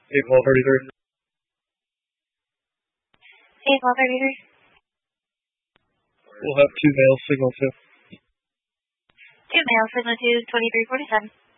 81233. 81233. We'll have 2 males, signal 2. 2 males, signal 2, 2347.